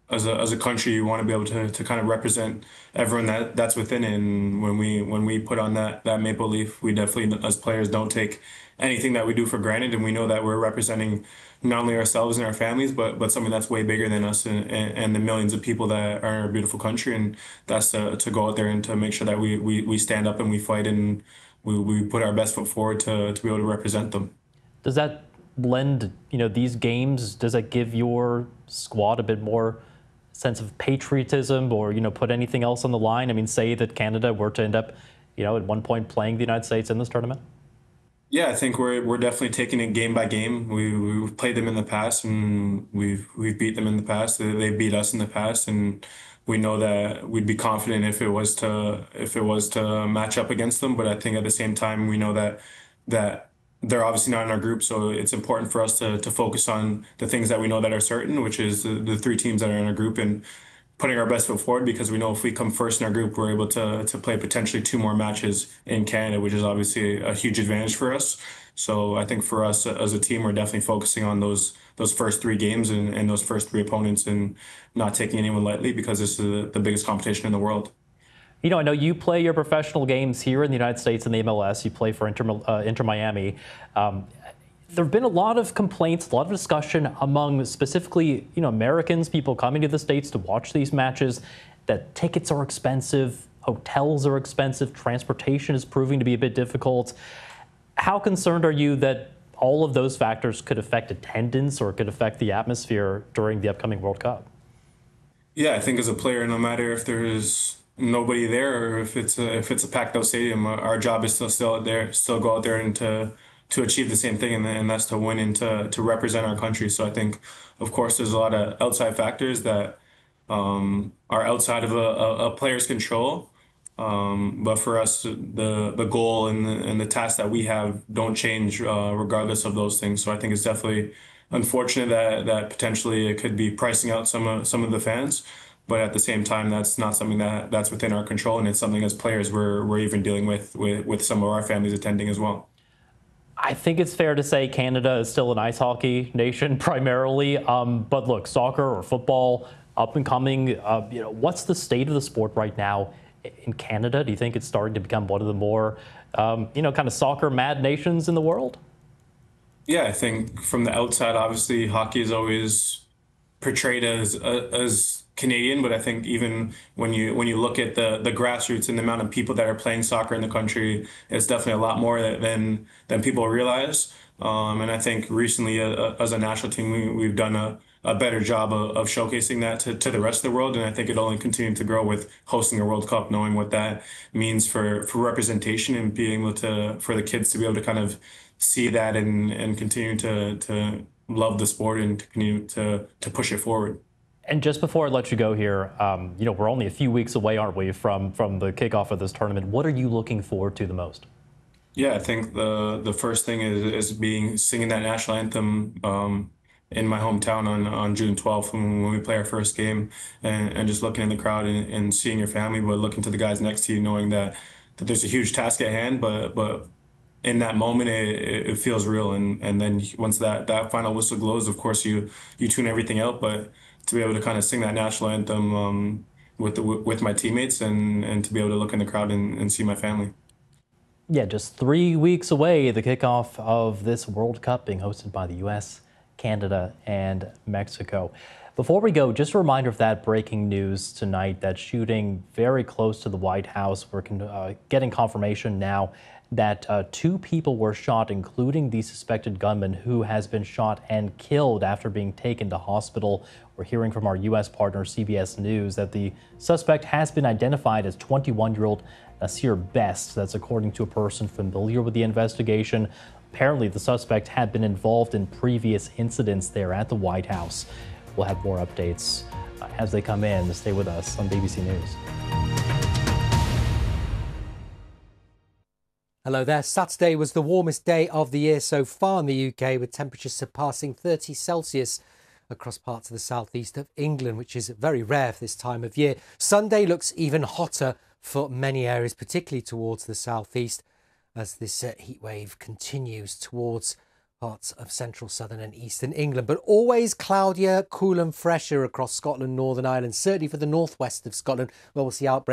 as a country, you want to be able to kind of represent everyone that's within it. And when we put on that maple leaf, we definitely as players don't take anything that we do for granted, and we know that we're representing not only ourselves and our families, but something that's way bigger than us and the millions of people that are in our beautiful country. And that's to go out there and to make sure that we stand up and we fight and we put our best foot forward to be able to represent them. Does that lend, these games, does that give your squad a bit more sense of patriotism or, put anything else on the line? I mean, say that Canada were to end up, at one point playing the United States in this tournament? Yeah, I think we're definitely taking it game by game. We've played them in the past and we've beat them in the past. They beat us in the past, and we know that we'd be confident if it was to match up against them. But I think at the same time we know that they're obviously not in our group, so it's important for us to focus on the things that we know that are certain, which is the three teams that are in our group, and putting our best foot forward, because we know if we come first in our group, we're able to play potentially two more matches in Canada, which is obviously a huge advantage for us. So I think for us as a team, we're definitely focusing on those first three games and those first three opponents, and not taking anyone lightly, because this is the biggest competition in the world. I know you play your professional games here in the United States in the MLS. You play for Inter Miami. There have been a lot of complaints, a lot of discussion among specifically, Americans, people coming to the States to watch these matches, that tickets are expensive, hotels are expensive, transportation is proving to be a bit difficult. How concerned are you that all of those factors could affect attendance or could affect the atmosphere during the upcoming World Cup? Yeah, I think as a player, no matter if there's nobody there or if it's a packed out stadium, our job is still out there, still go out there and to achieve the same thing, and that's to win and to represent our country. So I think, of course, there's a lot of outside factors that are outside of a player's control. But for us, the goal and the task that we have don't change regardless of those things. So I think it's definitely unfortunate that potentially it could be pricing out some of the fans. But at the same time, that's not something that's within our control, and it's something as players we're even dealing with some of our families attending as well. I think it's fair to say Canada is still an ice hockey nation primarily. But look, soccer or football, up and coming, what's the state of the sport right now in Canada? Do you think it's starting to become one of the more, kind of soccer mad nations in the world? Yeah, I think from the outside, obviously, hockey is always portrayed as Canadian, but I think even when you look at the grassroots and the amount of people that are playing soccer in the country, it's definitely a lot more than people realize. And I think recently, as a national team, we've done a better job of showcasing that to the rest of the world. And I think it only continued to grow with hosting a World Cup, knowing what that means for representation and being able for the kids to be able to kind of see that and continue to love the sport and to continue to push it forward. And just before I let you go here, we're only a few weeks away, aren't we, from the kickoff of this tournament? What are you looking forward to the most? Yeah, I think the first thing is being singing that national anthem in my hometown on June 12th when we play our first game, and just looking in the crowd and seeing your family, but looking to the guys next to you, knowing that there's a huge task at hand, but in that moment it feels real, and then once that final whistle blows, of course you tune everything out, but to be able to kind of sing that national anthem with my teammates, and to be able to look in the crowd and see my family. Yeah, just 3 weeks away, the kickoff of this World Cup being hosted by the U.S., Canada, and Mexico. Before we go, just a reminder of that breaking news tonight, that shooting very close to the White House. We're getting confirmation now that 2 people were shot, including the suspected gunman who has been shot and killed after being taken to hospital. We're hearing from our U.S. partner, CBS News, that the suspect has been identified as 21-year-old Nasir Best. That's according to a person familiar with the investigation. Apparently, the suspect had been involved in previous incidents there at the White House. We'll have more updates as they come in. Stay with us on BBC News. Hello there. Saturday was the warmest day of the year so far in the UK, with temperatures surpassing 30 Celsius across parts of the southeast of England, which is very rare for this time of year. Sunday looks even hotter for many areas, particularly towards the southeast, as this heat wave continues towards parts of central, southern and eastern England, but always cloudier, cool and fresher across Scotland, Northern Ireland, certainly for the northwest of Scotland, where we'll see outbreaks